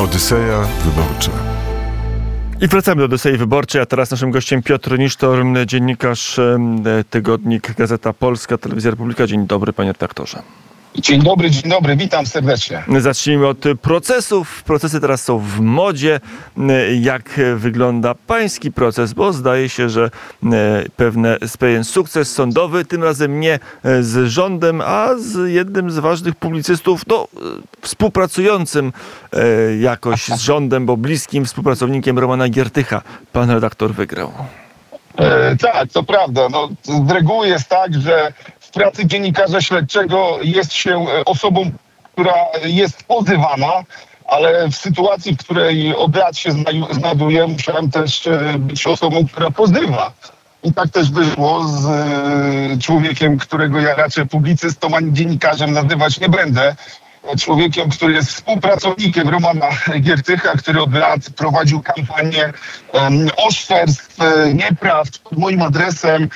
Odyseja Wyborcza. I wracamy do Odysei Wyborczej, a teraz naszym gościem Piotr Nisztor, dziennikarz, tygodnik Gazeta Polska, Telewizja Republika. Dzień dobry, panie redaktorze. Dzień dobry, witam serdecznie. Zacznijmy od procesów. Procesy teraz są w modzie. Jak wygląda pański proces? Bo zdaje się, że pewien sukces sądowy, tym razem nie z rządem, a z jednym z ważnych publicystów, współpracującym jakoś z rządem, bo bliskim współpracownikiem Romana Giertycha. Pan redaktor wygrał. Tak, to prawda. Z reguły jest tak, że w pracy dziennikarza śledczego jest się osobą, która jest pozywana, ale w sytuacji, w której od lat się znajduję, musiałem też być osobą, która pozywa. I tak też wyszło z człowiekiem, którego ja raczej publicystą ani dziennikarzem nazywać nie będę. Człowiekiem, który jest współpracownikiem Romana Giertycha, który od lat prowadził kampanię oszczerstw, nieprawd pod moim adresem,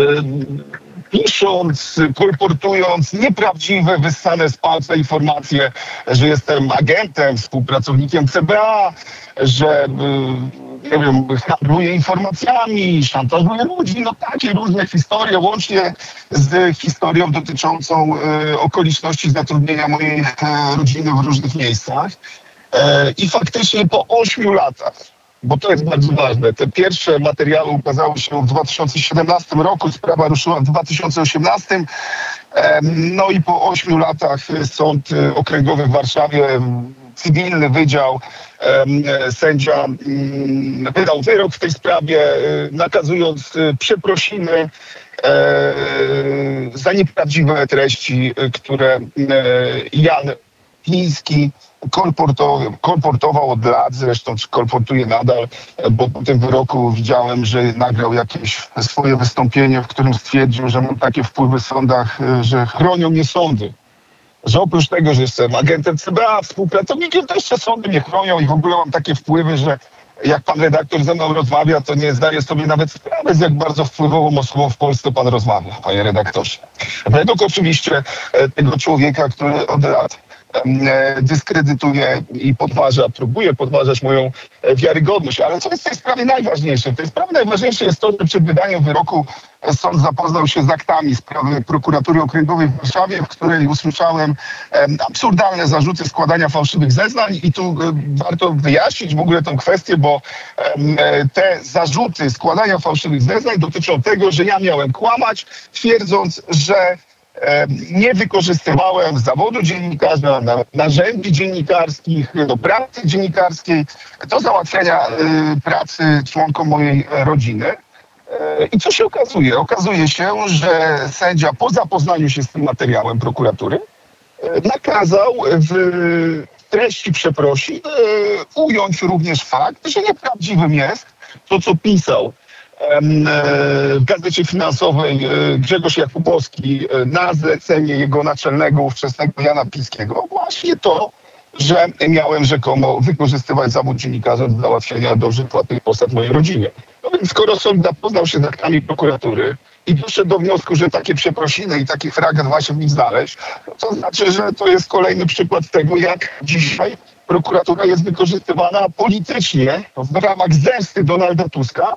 pisząc, kolportując nieprawdziwe, wyssane z palca informacje, że jestem agentem, współpracownikiem CBA, że handluję informacjami, szantażuję ludzi, takie różne historie, łącznie z historią dotyczącą okoliczności zatrudnienia mojej rodziny w różnych miejscach. I faktycznie po 8 latach, bo to jest bardzo ważne, te pierwsze materiały ukazały się w 2017 roku, sprawa ruszyła w 2018. I po 8 latach Sąd Okręgowy w Warszawie, cywilny wydział, sędzia wydał wyrok w tej sprawie, nakazując przeprosiny za nieprawdziwe treści, które Jan Piński kolportował od lat, zresztą kolportuje nadal, bo po tym wyroku widziałem, że nagrał jakieś swoje wystąpienie, w którym stwierdził, że mam takie wpływy w sądach, że chronią mnie sądy. Że oprócz tego, że jestem agentem CBA, współpracownikiem, to jeszcze sądy mnie chronią i w ogóle mam takie wpływy, że jak pan redaktor ze mną rozmawia, to nie zdaje sobie nawet sprawy, z jak bardzo wpływową osobą w Polsce pan rozmawia, panie redaktorze. Według oczywiście tego człowieka, który od lat dyskredytuje i próbuje podważać moją wiarygodność. Ale co jest w tej sprawie najważniejsze? W tej sprawie najważniejsze jest to, że przed wydaniem wyroku sąd zapoznał się z aktami sprawy prokuratury okręgowej w Warszawie, w której usłyszałem absurdalne zarzuty składania fałszywych zeznań i tu warto wyjaśnić w ogóle tę kwestię, bo te zarzuty składania fałszywych zeznań dotyczą tego, że ja miałem kłamać, twierdząc, że nie wykorzystywałem zawodu dziennikarza, narzędzi dziennikarskich, do pracy dziennikarskiej, do załatwiania pracy członkom mojej rodziny. I co się okazuje? Okazuje się, że sędzia po zapoznaniu się z tym materiałem prokuratury nakazał w treści przeprosin ująć również fakt, że nieprawdziwym jest to, co pisał w Gazecie Finansowej Grzegorz Jakubowski na zlecenie jego naczelnego ówczesnego Jana Pińskiego właśnie to, że miałem rzekomo wykorzystywać zawód dziennikarza do załatwiania dobrze płatnych posad mojej rodzinie. No więc skoro sąd zapoznał się z aktami prokuratury i doszedł do wniosku, że takie przeprosiny i taki fragment ma się w nim znaleźć, to znaczy, że to jest kolejny przykład tego, jak dzisiaj prokuratura jest wykorzystywana politycznie w ramach zemsty Donalda Tuska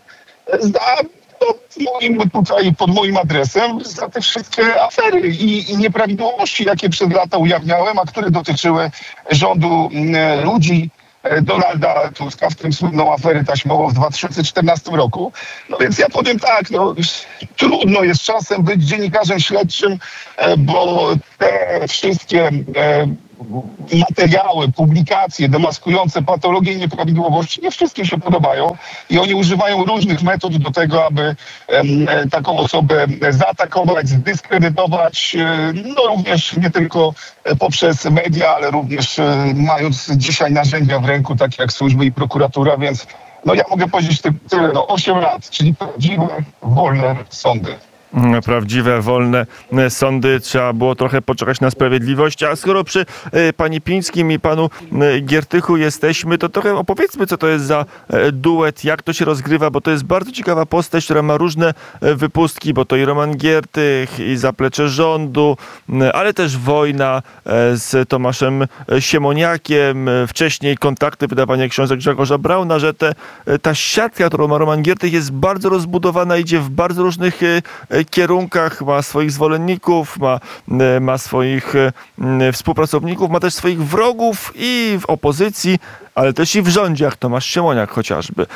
pod moim adresem za te wszystkie afery i nieprawidłowości, jakie przez lata ujawniałem, a które dotyczyły rządu ludzi Donalda Tuska, w tym słynną aferę taśmową w 2014 roku. No więc ja powiem tak, trudno jest czasem być dziennikarzem śledczym, bo te wszystkie materiały, publikacje demaskujące patologie i nieprawidłowości nie wszystkim się podobają i oni używają różnych metod do tego, aby taką osobę zaatakować, zdyskredytować, również nie tylko poprzez media, ale również mając dzisiaj narzędzia w ręku, takie jak służby i prokuratura, więc ja mogę powiedzieć tyle, 8 lat, czyli prawdziwe, wolne sądy. Prawdziwe, wolne sądy. Trzeba było trochę poczekać na sprawiedliwość. A skoro przy pani Pińskim i panu Giertychu jesteśmy, to trochę opowiedzmy, co to jest za duet, jak to się rozgrywa, bo to jest bardzo ciekawa postać, która ma różne wypustki, bo to i Roman Giertych, i Zaplecze rządu, ale też Wojna z Tomaszem Siemoniakiem, wcześniej Kontakty, wydawanie książek Grzegorza Brauna, że ta siatka, którą ma Roman Giertych, jest bardzo rozbudowana, idzie w bardzo różnych kierunkach, ma swoich zwolenników, ma swoich współpracowników, ma też swoich wrogów i w opozycji, ale też i w rządzie, jak Tomasz Siemoniak chociażby.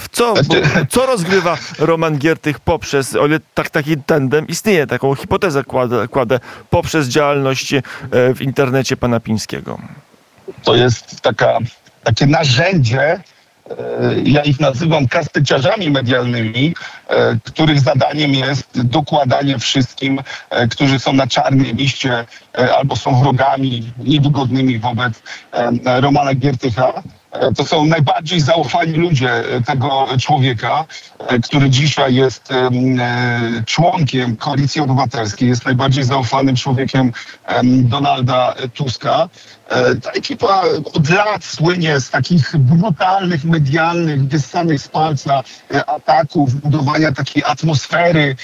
Co rozgrywa Roman Giertych poprzez, o ile taki tandem istnieje, taką hipotezę kładę poprzez działalność w internecie pana Pińskiego? To jest takie narzędzie, ja ich nazywam kastyciarzami medialnymi, których zadaniem jest dokładanie wszystkim, którzy są na czarnej liście albo są wrogami niewygodnymi wobec Romana Giertycha. To są najbardziej zaufani ludzie tego człowieka, który dzisiaj jest członkiem Koalicji Obywatelskiej, jest najbardziej zaufanym człowiekiem Donalda Tuska. Ta ekipa od lat słynie z takich brutalnych, medialnych, wyssanych z palca ataków, budowania takiej atmosfery.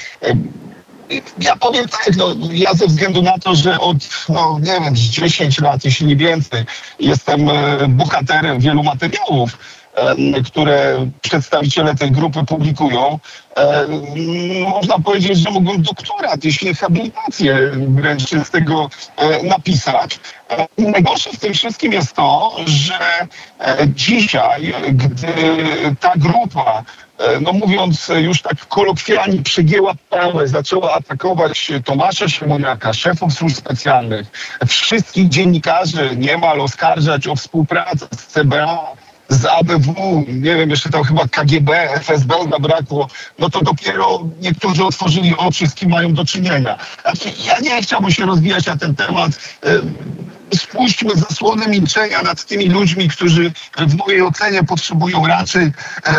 Ja powiem tak, ja ze względu na to, że od, nie wiem, 10 lat, jeśli nie więcej, jestem bohaterem wielu materiałów, które przedstawiciele tej grupy publikują. Można powiedzieć, że mógłbym doktorat, jeśli nie habilitację wręcz z tego napisać. Najgorsze w tym wszystkim jest to, że dzisiaj, gdy ta grupa, mówiąc już tak kolokwialnie, przegięła pałę, zaczęła atakować Tomasza Siemoniaka, szefów służb specjalnych, wszystkich dziennikarzy niemal oskarżać o współpracę z CBA, z ABW, nie wiem, jeszcze tam chyba KGB, FSB zabrakło, to dopiero niektórzy otworzyli oczy, z kim mają do czynienia. Znaczy, ja nie chciałbym się rozwijać na ten temat. Spuśćmy zasłonę milczenia nad tymi ludźmi, którzy w mojej ocenie potrzebują raczej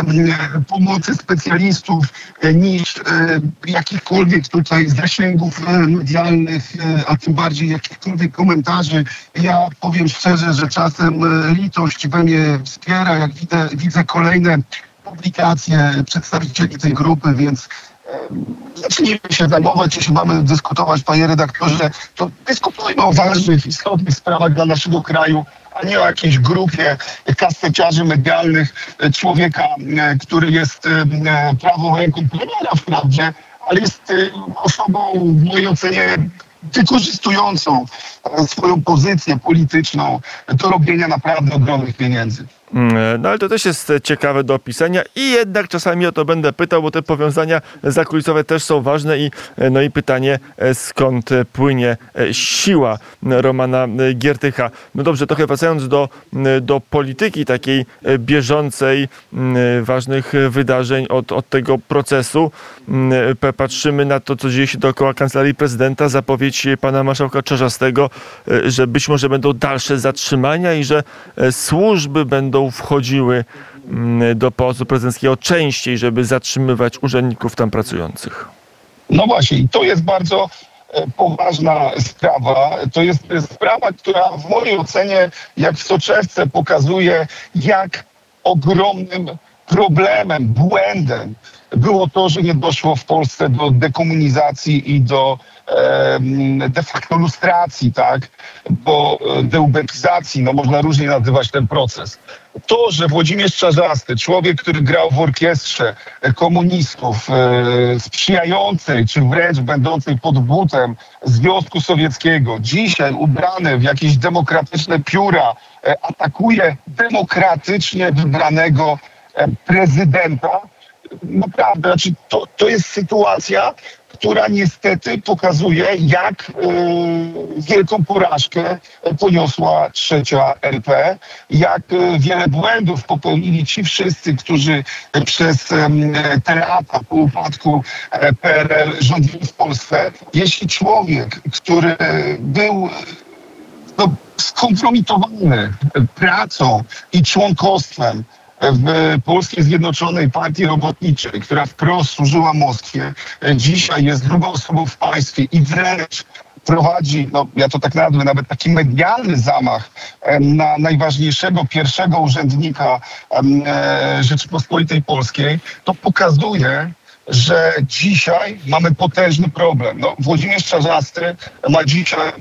pomocy specjalistów niż jakichkolwiek tutaj zasięgów medialnych, a tym bardziej jakichkolwiek komentarzy. Ja powiem szczerze, że czasem litość we mnie wspiera, jak widzę kolejne publikacje przedstawicieli tej grupy, więc zacznijmy się zajmować, jeśli mamy dyskutować, panie redaktorze, to dyskutujmy o ważnych, istotnych sprawach dla naszego kraju, a nie o jakiejś grupie kasteciarzy medialnych, człowieka, który jest prawą ręką premiera wprawdzie, ale jest osobą w mojej ocenie wykorzystującą swoją pozycję polityczną do robienia naprawdę ogromnych pieniędzy. Ale to też jest ciekawe do opisania i jednak czasami o to będę pytał, bo te powiązania zakulisowe też są ważne i pytanie, skąd płynie siła Romana Giertycha. Dobrze, trochę wracając do polityki takiej bieżącej, ważnych wydarzeń od tego procesu. Patrzymy na to, co dzieje się dookoła Kancelarii Prezydenta, zapowiedź pana marszałka Czarzastego, że być może będą dalsze zatrzymania i że służby będą wchodziły do Pałacu Prezydenckiego częściej, żeby zatrzymywać urzędników tam pracujących. No właśnie, i to jest bardzo poważna sprawa. To jest sprawa, która w mojej ocenie, jak w soczewce, pokazuje, jak ogromnym problemem, błędem było to, że nie doszło w Polsce do dekomunizacji i do de facto lustracji, tak? Bo deubekizacji, można różnie nazywać ten proces. To, że Włodzimierz Czarzasty, człowiek, który grał w orkiestrze komunistów, sprzyjającej, czy wręcz będącej pod butem Związku Sowieckiego, dzisiaj ubrany w jakieś demokratyczne pióra, atakuje demokratycznie wybranego prezydenta. Naprawdę, to jest sytuacja, która niestety pokazuje, jak wielką porażkę poniosła trzecia RP, jak wiele błędów popełnili ci wszyscy, którzy przez te lata po upadku PRL rządzili w Polsce. Jeśli człowiek, który był skompromitowany pracą i członkostwem w Polskiej Zjednoczonej Partii Robotniczej, która wprost służyła Moskwie, dzisiaj jest drugą osobą w państwie i wręcz prowadzi, no ja to tak nazwę, nawet taki medialny zamach na najważniejszego pierwszego urzędnika Rzeczypospolitej Polskiej, to pokazuje, że dzisiaj mamy potężny problem. No, Włodzimierz Czarzasty ma dzisiaj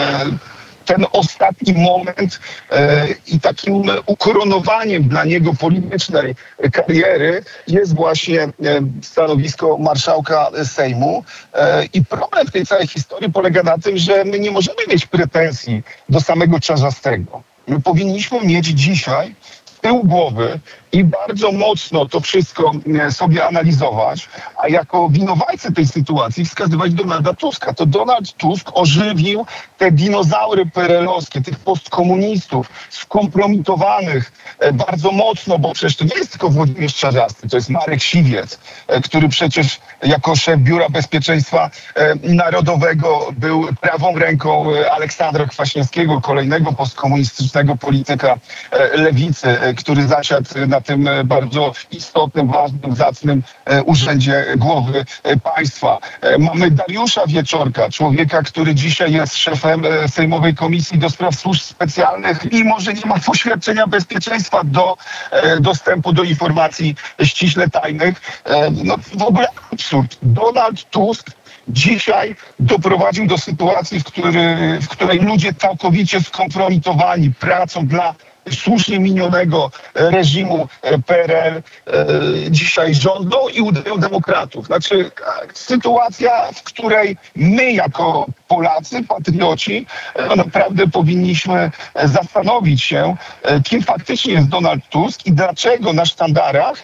ten ostatni moment i takim ukoronowaniem dla niego politycznej kariery jest właśnie stanowisko marszałka Sejmu. I problem w tej całej historii polega na tym, że my nie możemy mieć pretensji do samego Czarzastego. My powinniśmy mieć dzisiaj z tyłu głowy i bardzo mocno to wszystko sobie analizować, a jako winowajcę tej sytuacji wskazywać Donalda Tuska. To Donald Tusk ożywił te dinozaury PRL-owskie, tych postkomunistów skompromitowanych bardzo mocno, bo przecież to nie jest tylko Włodzimierz Czarzasty, to jest Marek Siwiec, który przecież jako szef Biura Bezpieczeństwa Narodowego był prawą ręką Aleksandra Kwaśniewskiego, kolejnego postkomunistycznego polityka lewicy, który zasiadł na tym bardzo istotnym, ważnym, zacnym urzędzie głowy państwa. Mamy Dariusza Wieczorka, człowieka, który dzisiaj jest szefem Sejmowej Komisji do Spraw Służb Specjalnych, mimo że nie ma poświadczenia bezpieczeństwa do dostępu do informacji ściśle tajnych. No, w ogóle absurd. Donald Tusk dzisiaj doprowadził do sytuacji, w której ludzie całkowicie skompromitowani pracą dla słusznie minionego reżimu PRL dzisiaj rządzą i udają demokratów. Znaczy sytuacja, w której my jako Polacy, patrioci, naprawdę powinniśmy zastanowić się, kim faktycznie jest Donald Tusk i dlaczego na sztandarach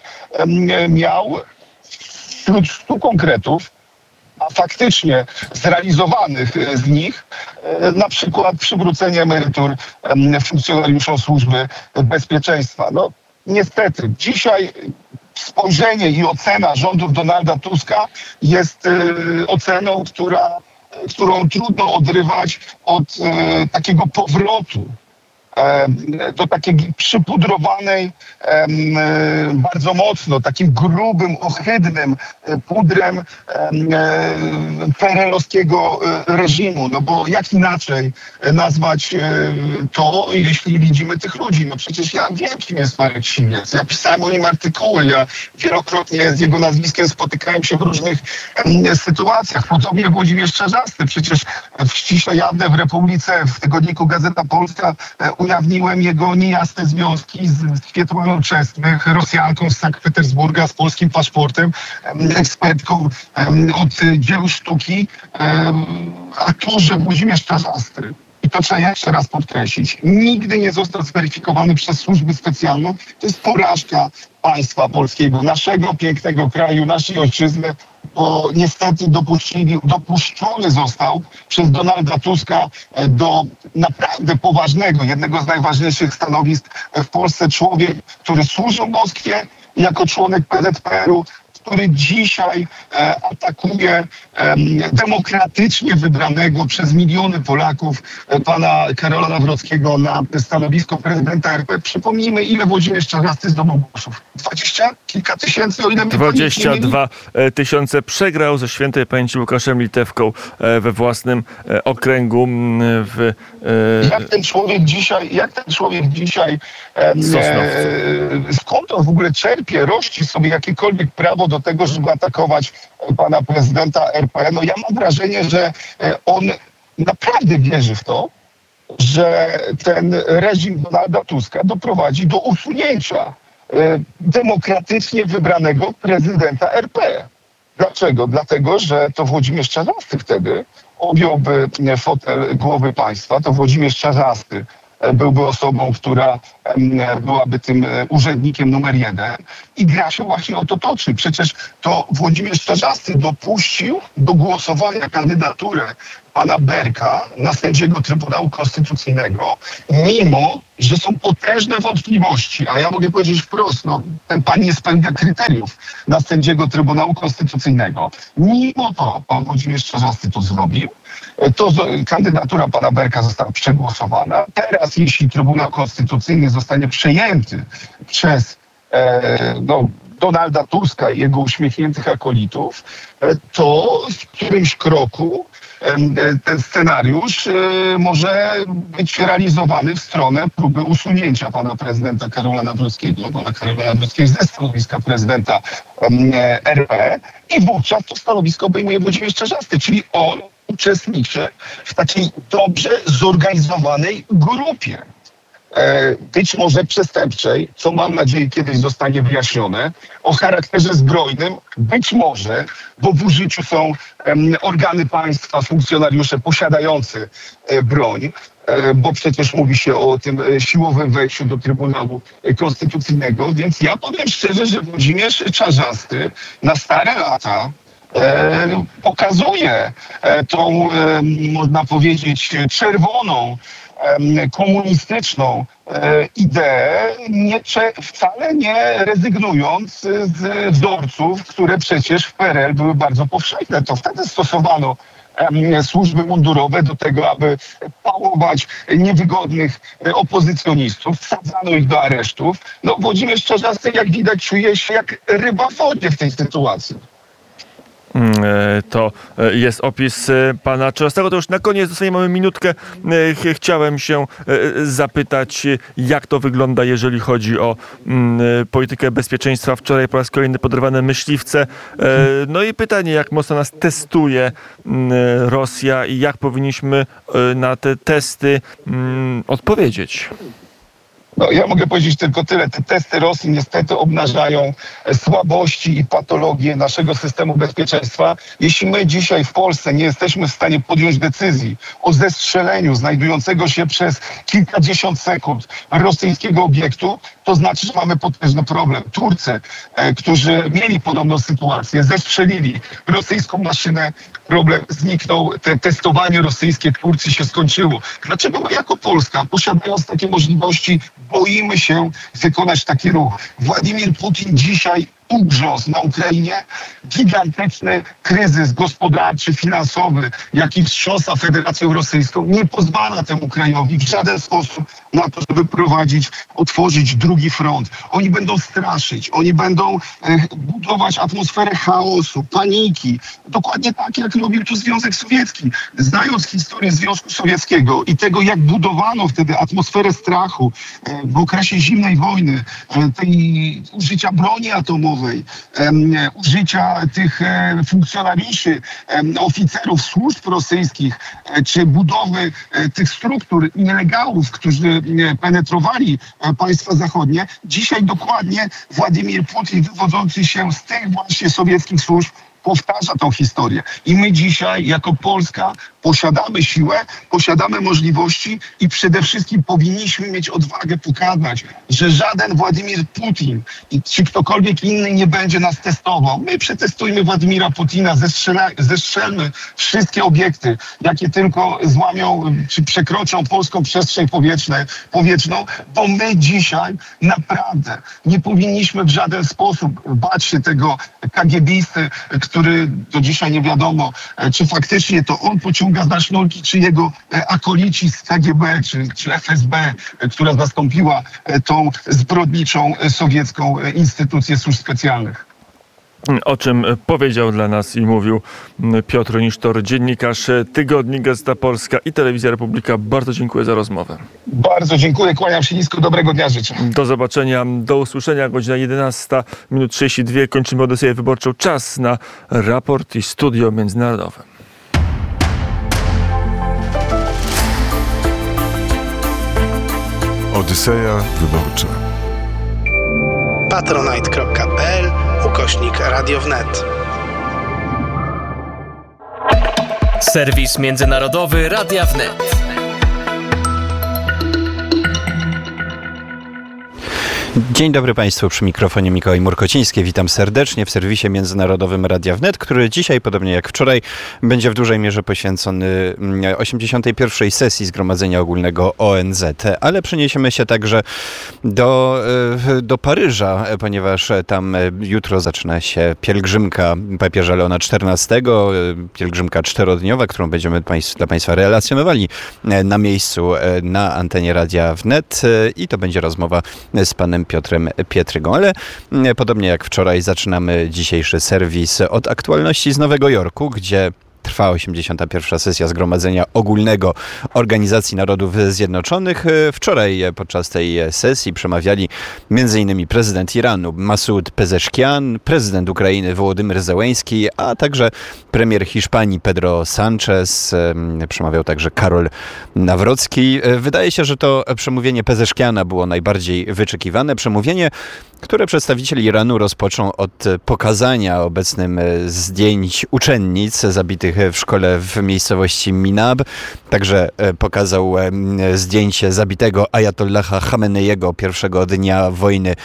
miał wśród 100 konkretów, a faktycznie zrealizowanych z nich, na przykład przywrócenie emerytur funkcjonariuszom Służby Bezpieczeństwa. No niestety, dzisiaj spojrzenie i ocena rządów Donalda Tuska jest oceną, którą trudno odrywać od takiego powrotu do takiej przypudrowanej bardzo mocno, takim grubym, ohydnym pudrem PRL-owskiego reżimu. No bo jak inaczej nazwać to, jeśli widzimy tych ludzi? No przecież ja wiem, kim jest Marek Siwiec. Ja pisałem o nim artykuły, ja wielokrotnie z jego nazwiskiem spotykałem się w różnych sytuacjach. Podobnie Włodzimierz Czarzasty. Przecież w ściśle jawne w Republice, w tygodniku Gazeta Polska ujawniłem jego niejasne związki z Światłaną Czesnych, Rosjanką z Sankt Petersburga, z polskim paszportem, ekspertką od dzieł sztuki, aktorze Włodzimierz Czarzasty. I to trzeba jeszcze raz podkreślić. Nigdy nie został zweryfikowany przez służby specjalne. To jest porażka państwa polskiego, naszego pięknego kraju, naszej ojczyzny, bo niestety dopuszczony został przez Donalda Tuska do naprawdę poważnego, jednego z najważniejszych stanowisk w Polsce człowiek, który służył Moskwie jako członek PZPR-u, który dzisiaj atakuje demokratycznie wybranego przez miliony Polaków pana Karola Nawrockiego na stanowisko prezydenta RP. Przypomnijmy, ile Włodzimierz Czarzasty zdobył głosów. 20 kilka tysięcy, o ile 22 tysiące przegrał ze świętej pamięci Łukaszem Litewką we własnym okręgu Jak ten człowiek dzisiaj skąd on w ogóle czerpie, rości sobie jakiekolwiek prawo do tego, żeby atakować pana prezydenta RP? No ja mam wrażenie, że on naprawdę wierzy w to, że ten reżim Donalda Tuska doprowadzi do usunięcia demokratycznie wybranego prezydenta RP. Dlaczego? Dlatego, że to Włodzimierz Czarzasty wtedy objąłby fotel głowy państwa, to Włodzimierz Czarzasty byłby osobą, która byłaby tym urzędnikiem numer 1 i gra się właśnie o to toczy. Przecież to Włodzimierz Czarzasty dopuścił do głosowania kandydaturę pana Berka na sędziego Trybunału Konstytucyjnego, mimo że są potężne wątpliwości, a ja mogę powiedzieć wprost, no, ten pan nie spełnia kryteriów na sędziego Trybunału Konstytucyjnego. Mimo to pan Włodzimierz Czarzasty to zrobił. To kandydatura pana Berka została przegłosowana. Teraz, jeśli Trybunał Konstytucyjny zostanie przejęty przez Donalda Tuska i jego uśmiechniętych akolitów, to w którymś kroku ten scenariusz może być realizowany w stronę próby usunięcia pana prezydenta Karola Nawrockiego ze stanowiska prezydenta RP i wówczas to stanowisko obejmuje Włodzimierz Czarzasty, czyli on uczestniczy w takiej dobrze zorganizowanej grupie. Być może przestępczej, co mam nadzieję kiedyś zostanie wyjaśnione, o charakterze zbrojnym, być może, bo w użyciu są organy państwa, funkcjonariusze posiadający broń, bo przecież mówi się o tym siłowym wejściu do Trybunału Konstytucyjnego, więc ja powiem szczerze, że Włodzimierz Czarzasty na stare lata pokazuje tą, można powiedzieć, czerwoną, komunistyczną ideę, wcale nie rezygnując z wzorców, które przecież w PRL były bardzo powszechne. To wtedy stosowano służby mundurowe do tego, aby pałować niewygodnych opozycjonistów, wsadzano ich do aresztów. Włodzimierz Czarzasty, jak widać, czuje się jak ryba w wodzie w tej sytuacji. To jest opis pana Czarzastego. To już na koniec, dosłownie mamy minutkę. Chciałem się zapytać, jak to wygląda, jeżeli chodzi o politykę bezpieczeństwa. Wczoraj po raz kolejny poderwane myśliwce. No i pytanie, jak mocno nas testuje Rosja i jak powinniśmy na te testy odpowiedzieć. Ja mogę powiedzieć tylko tyle. Te testy Rosji niestety obnażają słabości i patologie naszego systemu bezpieczeństwa. Jeśli my dzisiaj w Polsce nie jesteśmy w stanie podjąć decyzji o zestrzeleniu znajdującego się przez kilkadziesiąt sekund rosyjskiego obiektu, to znaczy, że mamy potężny problem. Turcy, którzy mieli podobną sytuację, zestrzelili rosyjską maszynę, problem zniknął, testowanie rosyjskie w Turcji się skończyło. Dlaczego my jako Polska, posiadając takie możliwości, boimy się wykonać taki ruch? Władimir Putin dzisiaj ugrzązł na Ukrainie, gigantyczny kryzys gospodarczy, finansowy, jaki wstrząsa Federacją Rosyjską, nie pozwala temu krajowi w żaden sposób na to, żeby otworzyć drugi front. Oni będą straszyć, oni będą budować atmosferę chaosu, paniki, dokładnie tak, jak robił to Związek Sowiecki. Znając historię Związku Sowieckiego i tego, jak budowano wtedy atmosferę strachu w okresie zimnej wojny, tej użycia broni atomowej, użycia tych funkcjonariuszy, oficerów służb rosyjskich, czy budowy tych struktur nielegalów, którzy penetrowali państwa zachodnie. Dzisiaj dokładnie Władimir Putin, wywodzący się z tych właśnie sowieckich służb, powtarza tą historię. I my dzisiaj jako Polska posiadamy siłę, posiadamy możliwości i przede wszystkim powinniśmy mieć odwagę pokazać, że żaden Władimir Putin czy ktokolwiek inny nie będzie nas testował. My przetestujmy Władimira Putina, zestrzelmy wszystkie obiekty, jakie tylko złamią czy przekroczą polską przestrzeń powietrzną, bo my dzisiaj naprawdę nie powinniśmy w żaden sposób bać się tego KGB-isty, który do dzisiaj nie wiadomo, czy faktycznie to on pociąga za sznurki, czy jego akolici z KGB, czy FSB, która zastąpiła tą zbrodniczą sowiecką instytucję służb specjalnych. O czym powiedział dla nas i mówił Piotr Nisztor, dziennikarz Tygodnik Gazeta Polska i Telewizja Republika. Bardzo dziękuję za rozmowę. Bardzo dziękuję, kłaniam się nisko, dobrego dnia życzę. Do zobaczenia, do usłyszenia, godzina 11:32. Kończymy Odyseję Wyborczą. Czas na raport i studio międzynarodowe. Odyseja Wyborcza. patronite.pl/Radio Wnet. Serwis międzynarodowy Radia Wnet. Dzień dobry Państwu, przy mikrofonie Mikołaj Murkociński. Witam serdecznie w serwisie międzynarodowym Radia Wnet, który dzisiaj, podobnie jak wczoraj, będzie w dużej mierze poświęcony 81. sesji Zgromadzenia Ogólnego ONZ. Ale przeniesiemy się także do Paryża, ponieważ tam jutro zaczyna się pielgrzymka papieża Leona XIV, pielgrzymka 4-dniowa, którą będziemy dla Państwa relacjonowali na miejscu na antenie Radia Wnet. I to będzie rozmowa z panem panem Piotrem Pietrygą. Ale podobnie jak wczoraj zaczynamy dzisiejszy serwis od aktualności z Nowego Jorku, gdzie trwa 81. sesja Zgromadzenia Ogólnego Organizacji Narodów Zjednoczonych. Wczoraj podczas tej sesji przemawiali m.in. prezydent Iranu Masoud Pezeshkian, prezydent Ukrainy Wołodymyr Zełenski, a także premier Hiszpanii Pedro Sánchez. Przemawiał także Karol Nawrocki. Wydaje się, że to przemówienie Pezeshkiana było najbardziej wyczekiwane. Przemówienie, które przedstawiciel Iranu rozpoczął od pokazania obecnym zdjęć uczennic zabitych w szkole w miejscowości Minab. Także pokazał zdjęcie zabitego Ajatollaha Chameneiego pierwszego dnia wojny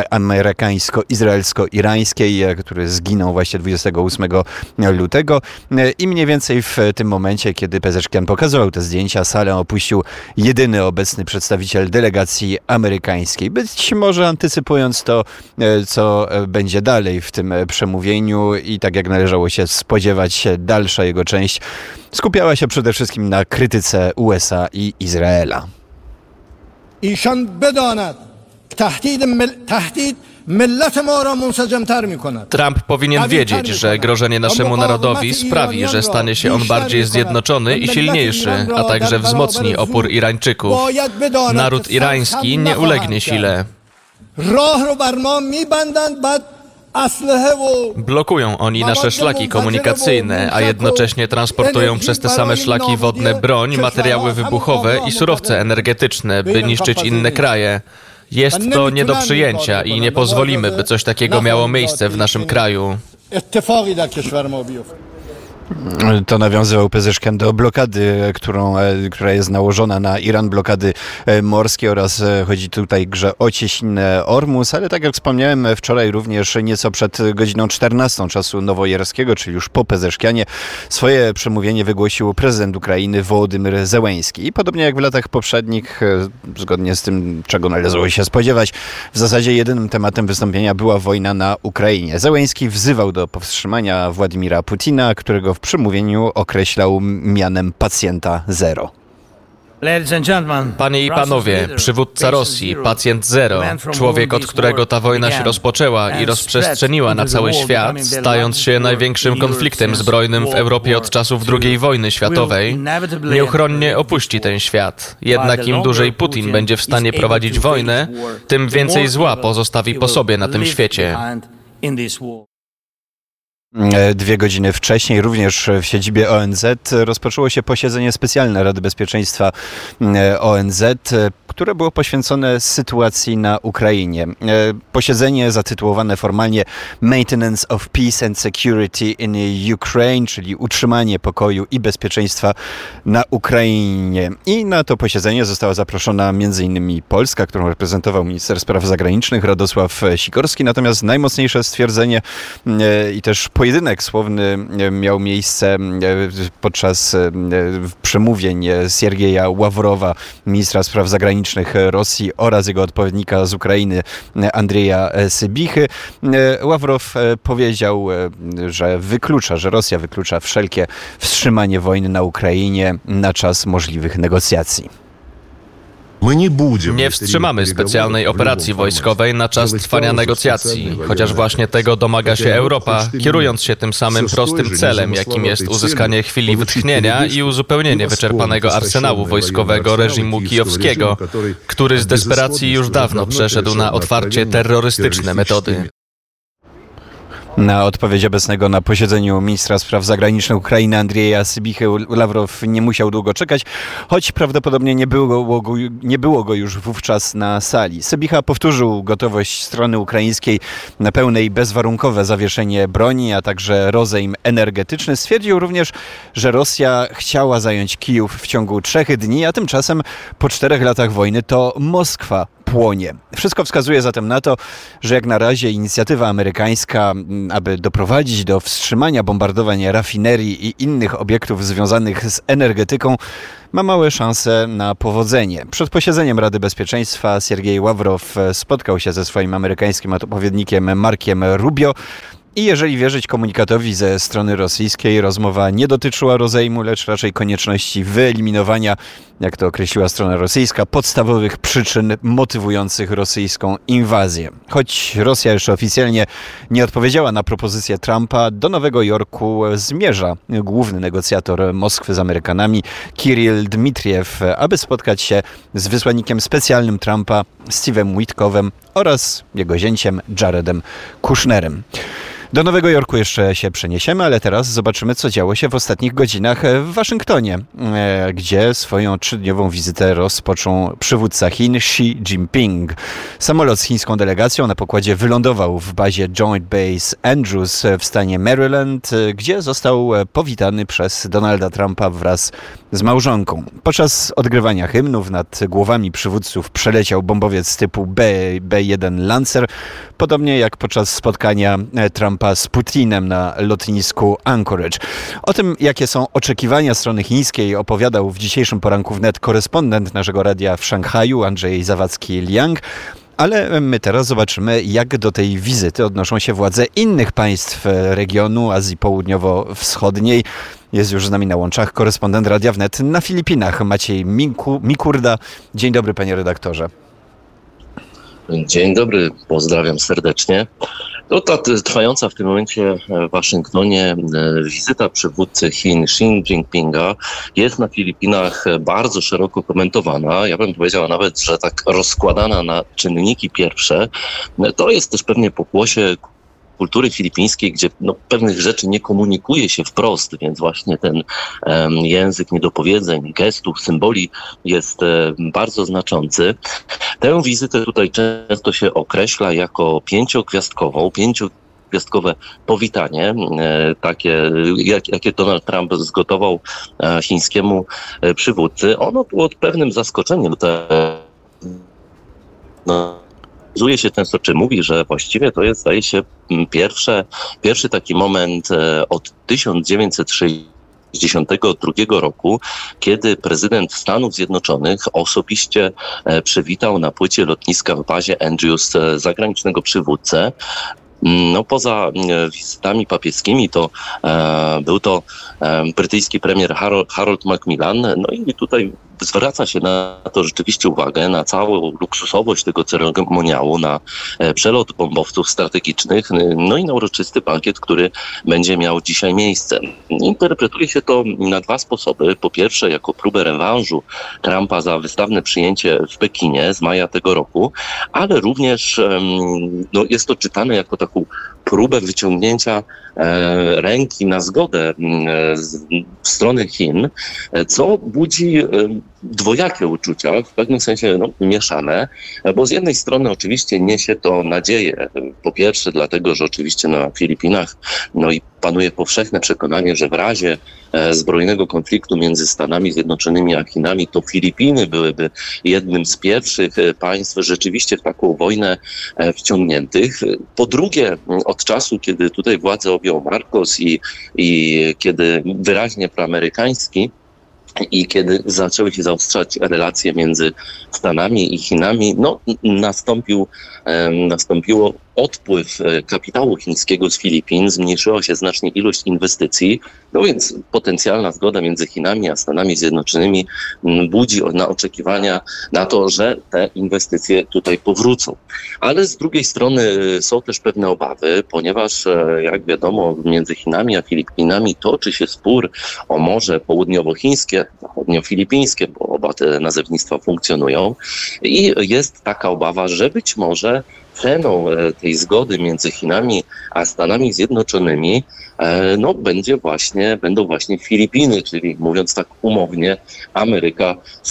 amerykańsko-izraelsko-irańskiej, który zginął właśnie 28 lutego. I mniej więcej w tym momencie, kiedy Pezeshkian pokazywał te zdjęcia, salę opuścił jedyny obecny przedstawiciel delegacji amerykańskiej. Być może antycypując to, co będzie dalej w tym przemówieniu i tak jak należało się spodziewać, dalsza jego część skupiała się przede wszystkim na krytyce USA i Izraela. ایشان بداند تهدید ملت ما را منسجم‌تر می‌کند. Trump powinien wiedzieć, że grożenie naszemu narodowi sprawi, że stanie się on bardziej zjednoczony i silniejszy, a także wzmocni opór Irańczyków. Naród irański nie ulegnie sile. Blokują oni nasze szlaki komunikacyjne, a jednocześnie transportują przez te same szlaki wodne broń, materiały wybuchowe i surowce energetyczne, by niszczyć inne kraje. Jest to nie do przyjęcia i nie pozwolimy, by coś takiego miało miejsce w naszym kraju. To nawiązywał Pezeshkian do blokady, która jest nałożona na Iran, blokady morskiej, oraz chodzi tutaj o cieśninę Ormus, ale tak jak wspomniałem wczoraj, również nieco przed godziną 14 czasu nowojorskiego, czyli już po Pezeshkianie, swoje przemówienie wygłosił prezydent Ukrainy Wołodymyr Zełenski. I podobnie jak w latach poprzednich, zgodnie z tym, czego należało się spodziewać, w zasadzie jedynym tematem wystąpienia była wojna na Ukrainie. Zełenski wzywał do powstrzymania Władimira Putina, którego w przemówieniu określał mianem pacjenta zero. Panie i panowie, przywódca Rosji, pacjent zero, człowiek, od którego ta wojna się rozpoczęła i rozprzestrzeniła na cały świat, stając się największym konfliktem zbrojnym w Europie od czasów II wojny światowej, nieuchronnie opuści ten świat. Jednak im dłużej Putin będzie w stanie prowadzić wojnę, tym więcej zła pozostawi po sobie na tym świecie. 2 godziny wcześniej, również w siedzibie ONZ, rozpoczęło się posiedzenie specjalne Rady Bezpieczeństwa ONZ, które było poświęcone sytuacji na Ukrainie. Posiedzenie zatytułowane formalnie Maintenance of Peace and Security in Ukraine, czyli utrzymanie pokoju i bezpieczeństwa na Ukrainie. I na to posiedzenie została zaproszona m.in. Polska, którą reprezentował minister spraw zagranicznych Radosław Sikorski. Natomiast najmocniejsze stwierdzenie i też pojedynek słowny miał miejsce podczas przemówień Siergieja Ławrowa, ministra spraw zagranicznych Rosji, oraz jego odpowiednika z Ukrainy Andrzeja Sybichy. Ławrow powiedział, że Rosja wyklucza wszelkie wstrzymanie wojny na Ukrainie na czas możliwych negocjacji. Nie wstrzymamy specjalnej operacji wojskowej na czas trwania negocjacji, chociaż właśnie tego domaga się Europa, kierując się tym samym prostym celem, jakim jest uzyskanie chwili wytchnienia i uzupełnienie wyczerpanego arsenału wojskowego reżimu kijowskiego, który z desperacji już dawno przeszedł na otwarcie terrorystyczne metody. Na odpowiedź obecnego na posiedzeniu ministra spraw zagranicznych Ukrainy Andrzeja Sybichy Ławrow nie musiał długo czekać, choć prawdopodobnie nie było go już wówczas na sali. Sybicha powtórzył gotowość strony ukraińskiej na pełne i bezwarunkowe zawieszenie broni, a także rozejm energetyczny. Stwierdził również, że Rosja chciała zająć Kijów w ciągu 3 dni, a tymczasem po 4 latach wojny to Moskwa płonie. Wszystko wskazuje zatem na to, że jak na razie inicjatywa amerykańska, aby doprowadzić do wstrzymania bombardowań rafinerii i innych obiektów związanych z energetyką, ma małe szanse na powodzenie. Przed posiedzeniem Rady Bezpieczeństwa Siergiej Ławrow spotkał się ze swoim amerykańskim odpowiednikiem Markiem Rubio. I jeżeli wierzyć komunikatowi ze strony rosyjskiej, rozmowa nie dotyczyła rozejmu, lecz raczej konieczności wyeliminowania, jak to określiła strona rosyjska, podstawowych przyczyn motywujących rosyjską inwazję. Choć Rosja jeszcze oficjalnie nie odpowiedziała na propozycję Trumpa, do Nowego Jorku zmierza główny negocjator Moskwy z Amerykanami, Kirill Dmitriew, aby spotkać się z wysłannikiem specjalnym Trumpa, Steve'em Witkowem oraz jego zięciem Jaredem Kushnerem. Do Nowego Jorku jeszcze się przeniesiemy, ale teraz zobaczymy, co działo się w ostatnich godzinach w Waszyngtonie, gdzie swoją 3-dniową wizytę rozpoczął przywódca Chin Xi Jinping. Samolot z chińską delegacją na pokładzie wylądował w bazie Joint Base Andrews w stanie Maryland, gdzie został powitany przez Donalda Trumpa wraz z małżonką. Podczas odgrywania hymnów nad głowami przywódców przeleciał bombowiec typu B-1 Lancer, podobnie jak podczas spotkania Trumpa z Putinem na lotnisku Anchorage. O tym, jakie są oczekiwania strony chińskiej, opowiadał w dzisiejszym poranku wnet korespondent naszego radia w Szanghaju, Andrzej Zawadzki-Liang. Ale my teraz zobaczymy, jak do tej wizyty odnoszą się władze innych państw regionu Azji Południowo-Wschodniej. Jest już z nami na łączach korespondent Radia Wnet na Filipinach, Maciej Mikurda. Dzień dobry, panie redaktorze. Dzień dobry, pozdrawiam serdecznie. No, ta trwająca w tym momencie w Waszyngtonie wizyta przywódcy Chin Xi Jinpinga jest na Filipinach bardzo szeroko komentowana. Ja bym powiedziała nawet, że tak rozkładana na czynniki pierwsze. To jest też pewnie pokłosie kultury filipińskiej, gdzie pewnych rzeczy nie komunikuje się wprost, więc właśnie ten język niedopowiedzeń, gestów, symboli jest bardzo znaczący. Tę wizytę tutaj często się określa jako pięciogwiazdkowe powitanie, takie, jakie Donald Trump zgotował chińskiemu przywódcy. Ono było pewnym zaskoczeniem. Okazuje się często, czy mówi, że właściwie to jest, zdaje się, pierwszy taki moment od 1962 roku, kiedy prezydent Stanów Zjednoczonych osobiście przywitał na płycie lotniska w bazie Andrews zagranicznego przywódcę. Poza wizytami papieskimi to był to brytyjski premier Harold Macmillan. I tutaj zwraca się na to rzeczywiście uwagę, na całą luksusowość tego ceremoniału, na przelot bombowców strategicznych, i na uroczysty bankiet, który będzie miał dzisiaj miejsce. Interpretuje się to na dwa sposoby. Po pierwsze, jako próbę rewanżu Trumpa za wystawne przyjęcie w Pekinie z maja tego roku, ale również jest to czytane jako taką próbę wyciągnięcia ręki na zgodę w stronę Chin, co budzi dwojakie uczucia, w pewnym sensie mieszane, bo z jednej strony oczywiście niesie to nadzieję, po pierwsze dlatego, że oczywiście na Filipinach i panuje powszechne przekonanie, że w razie zbrojnego konfliktu między Stanami Zjednoczonymi a Chinami, to Filipiny byłyby jednym z pierwszych państw rzeczywiście w taką wojnę wciągniętych. Po drugie, od czasu, kiedy tutaj władzę objął Marcos i kiedy wyraźnie proamerykański, i kiedy zaczęły się zaostrzać relacje między Stanami i Chinami, nastąpiło odpływ kapitału chińskiego z Filipin, zmniejszyła się znacznie ilość inwestycji, więc potencjalna zgoda między Chinami a Stanami Zjednoczonymi budzi oczekiwania na to, że te inwestycje tutaj powrócą. Ale z drugiej strony są też pewne obawy, ponieważ jak wiadomo między Chinami a Filipinami toczy się spór o Morze Południowochińskie, Zachodniofilipińskie, bo oba te nazewnictwa funkcjonują i jest taka obawa, że być może ceną tej zgody między Chinami a Stanami Zjednoczonymi będą właśnie Filipiny, czyli mówiąc tak umownie, Ameryka